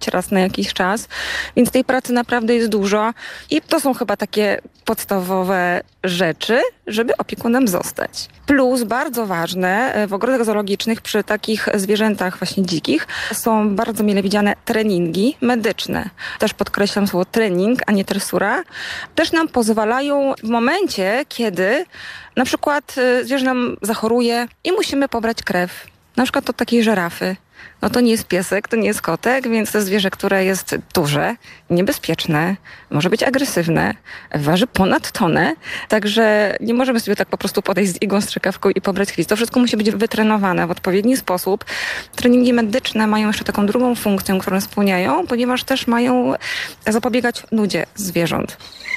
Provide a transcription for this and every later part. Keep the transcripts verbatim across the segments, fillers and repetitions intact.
przyjechać raz na jakiś czas, więc tej pracy naprawdę jest dużo i to są chyba takie podstawowe rzeczy, żeby opiekunem zostać. Plus bardzo ważne, w ogrodach zoologicznych przy takich zwierzętach właśnie dzikich są bardzo mile widziane treningi medyczne. Też podkreślam słowo trening, a nie tresura. Też nam pozwalają w momencie, kiedy na przykład zwierzę nam zachoruje i musimy pobrać krew. Na przykład od takiej żerafy. No to nie jest piesek, to nie jest kotek, więc to zwierzę, które jest duże, niebezpieczne, może być agresywne, waży ponad tonę, także nie możemy sobie tak po prostu podejść z igłą strzykawką i pobrać krwi. To wszystko musi być wytrenowane w odpowiedni sposób. Treningi medyczne mają jeszcze taką drugą funkcję, którą spełniają, ponieważ też mają zapobiegać nudzie zwierząt.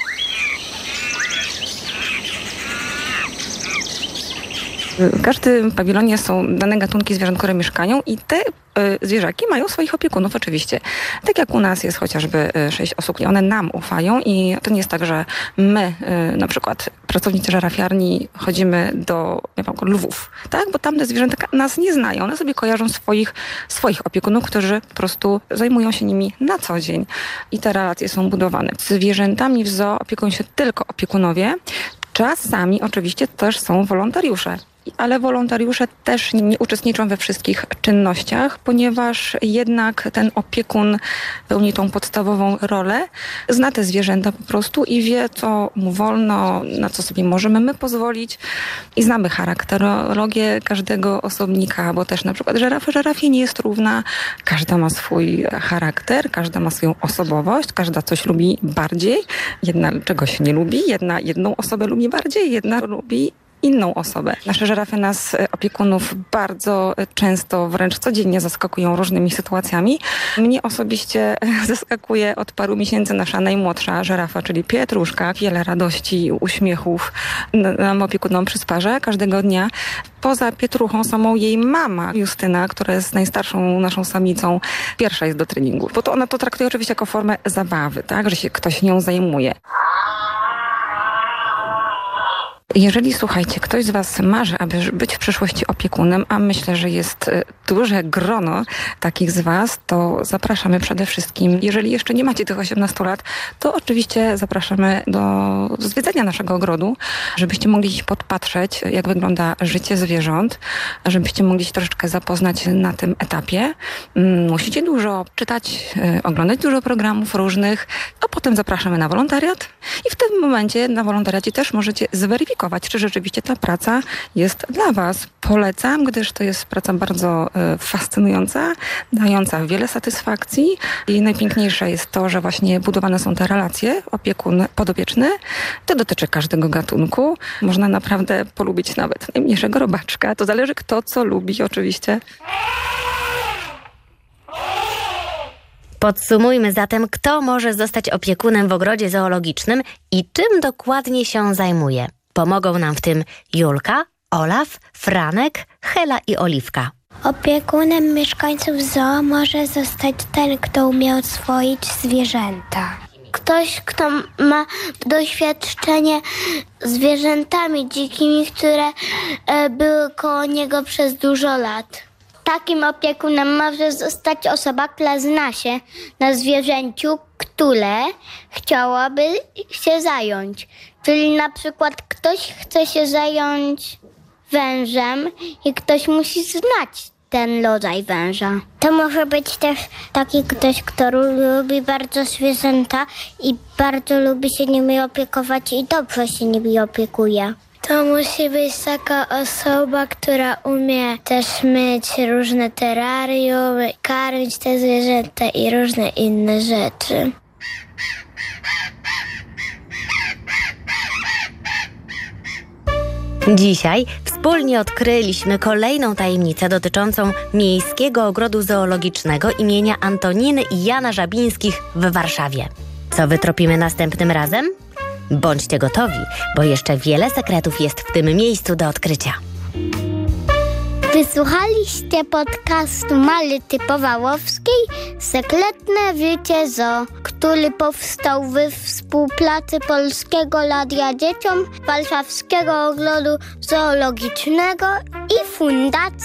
W każdym pawilonie są dane gatunki zwierząt, które mieszkają i te y, zwierzaki mają swoich opiekunów oczywiście. Tak jak u nas jest chociażby y, sześć osób i one nam ufają i to nie jest tak, że my, y, na przykład pracownicy żerafiarni, chodzimy do nie wiem, lwów, tak? Bo tamte zwierzęta nas nie znają. One sobie kojarzą swoich, swoich opiekunów, którzy po prostu zajmują się nimi na co dzień i te relacje są budowane. Z zwierzętami w zoo opiekują się tylko opiekunowie. Czasami oczywiście też są wolontariusze. Ale wolontariusze też nie uczestniczą we wszystkich czynnościach, ponieważ jednak ten opiekun pełni tą podstawową rolę, zna te zwierzęta po prostu i wie, co mu wolno, na co sobie możemy my pozwolić i znamy charakterologię każdego osobnika, bo też na przykład żerafa żerafie nie jest równa, każda ma swój charakter, każda ma swoją osobowość, każda coś lubi bardziej, jedna czegoś nie lubi, jedna jedną osobę lubi bardziej, jedna lubi inną osobę. Nasze żerafy nas, opiekunów, bardzo często, wręcz codziennie zaskakują różnymi sytuacjami. Mnie osobiście zaskakuje od paru miesięcy nasza najmłodsza żerafa, czyli Pietruszka. Wiele radości i uśmiechów nam opiekunom przysparza każdego dnia. Poza Pietruchą samą jej mama, Justyna, która jest najstarszą naszą samicą, pierwsza jest do treningu. Bo to ona to traktuje oczywiście jako formę zabawy, tak, że się ktoś nią zajmuje. Jeżeli, słuchajcie, ktoś z Was marzy, aby być w przyszłości opiekunem, a myślę, że jest duże grono takich z Was, to zapraszamy przede wszystkim. Jeżeli jeszcze nie macie tych osiemnastu lat, to oczywiście zapraszamy do zwiedzania naszego ogrodu, żebyście mogli się podpatrzeć, jak wygląda życie zwierząt, żebyście mogli się troszeczkę zapoznać na tym etapie. Musicie dużo czytać, oglądać dużo programów różnych, a potem zapraszamy na wolontariat i w tym momencie na wolontariacie też możecie zweryfikować, czy rzeczywiście ta praca jest dla Was. Polecam, gdyż to jest praca bardzo y, fascynująca, dająca wiele satysfakcji i najpiękniejsze jest to, że właśnie budowane są te relacje opiekun-podopieczny. To dotyczy każdego gatunku. Można naprawdę polubić nawet najmniejszego robaczka. To zależy kto co lubi oczywiście. Podsumujmy zatem, kto może zostać opiekunem w ogrodzie zoologicznym i czym dokładnie się zajmuje. Pomogą nam w tym Julka, Olaf, Franek, Hela i Oliwka. Opiekunem mieszkańców zoo może zostać ten, kto umie oswoić zwierzęta. Ktoś, kto ma doświadczenie z zwierzętami dzikimi, które e, były koło niego przez dużo lat. Takim opiekunem może zostać osoba, która zna się na zwierzęciu, które chciałaby się zająć. Czyli na przykład ktoś chce się zająć wężem i ktoś musi znać ten rodzaj węża. To może być też taki ktoś, kto lubi bardzo zwierzęta i bardzo lubi się nimi opiekować i dobrze się nimi opiekuje. To musi być taka osoba, która umie też myć różne terrarium, karmić te zwierzęta i różne inne rzeczy. Dzisiaj wspólnie odkryliśmy kolejną tajemnicę dotyczącą Miejskiego Ogrodu Zoologicznego imienia Antoniny i Jana Żabińskich w Warszawie. Co wytropimy następnym razem? Bądźcie gotowi, bo jeszcze wiele sekretów jest w tym miejscu do odkrycia. Wysłuchaliście podcastu Maryty Powałowskiej Sekretne Życie Zoo, który powstał we współpracy Polskiego Radia Dzieciom, Warszawskiego Ogrodu Zoologicznego i Fundacji